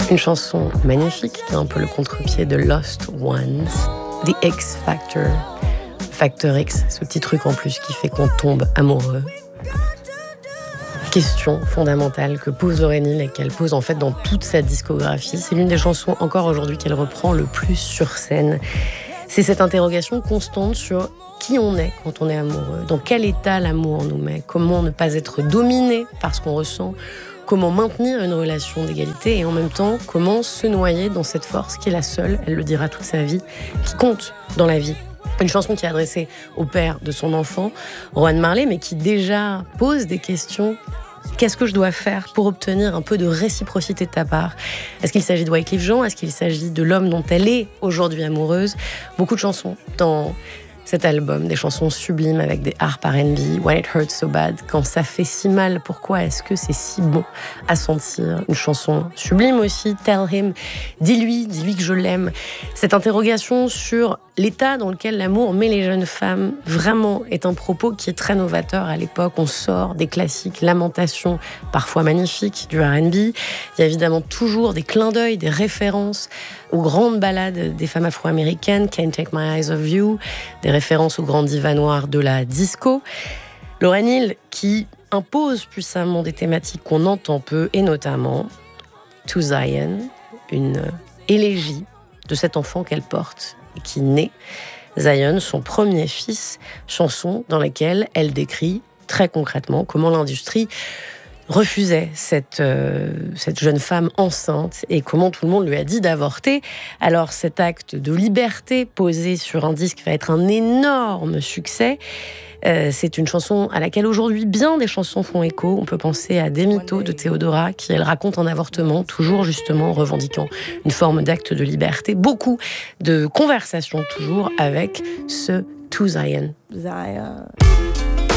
Une chanson magnifique qui est un peu le contre-pied de Lost Ones, The X Factor. Facteur X, ce petit truc en plus qui fait qu'on tombe amoureux. Question fondamentale que pose Lauryn Hill et qu'elle pose en fait dans toute sa discographie. C'est l'une des chansons encore aujourd'hui qu'elle reprend le plus sur scène. C'est cette interrogation constante sur qui on est quand on est amoureux, dans quel état l'amour nous met, comment ne pas être dominé par ce qu'on ressent, comment maintenir une relation d'égalité et en même temps comment se noyer dans cette force qui est la seule, elle le dira toute sa vie, qui compte dans la vie. Une chanson qui est adressée au père de son enfant, Rowan Marley, mais qui déjà pose des questions. Qu'est-ce que je dois faire pour obtenir un peu de réciprocité de ta part ? Est-ce qu'il s'agit de Wyclef Jean ? Est-ce qu'il s'agit de l'homme dont elle est aujourd'hui amoureuse ? Beaucoup de chansons dans cet album, des chansons sublimes avec des harpes R&B, When It Hurts So Bad, quand ça fait si mal, pourquoi est-ce que c'est si bon à sentir ? Une chanson sublime aussi, Tell Him, dis-lui que je l'aime. Cette interrogation sur l'état dans lequel l'amour met les jeunes femmes, vraiment est un propos qui est très novateur à l'époque. On sort des classiques, lamentations, parfois magnifiques, du R&B. Il y a évidemment toujours des clins d'œil, des références aux grandes ballades des femmes afro-américaines, Can't Take My Eyes Off You, des références aux grands divas noirs de la disco. Lauryn Hill qui impose puissamment des thématiques qu'on entend peu, et notamment To Zion, une élégie de cet enfant qu'elle porte et qui naît, Zion, son premier fils, chanson dans laquelle elle décrit très concrètement comment l'industrie refusait cette jeune femme enceinte et comment tout le monde lui a dit d'avorter. Alors cet acte de liberté posé sur un disque va être un énorme succès. C'est une chanson à laquelle aujourd'hui bien des chansons font écho. On peut penser à Des mythos de Théodora qui elle raconte un avortement, toujours justement revendiquant une forme d'acte de liberté. Beaucoup de conversations toujours avec ce To Zion.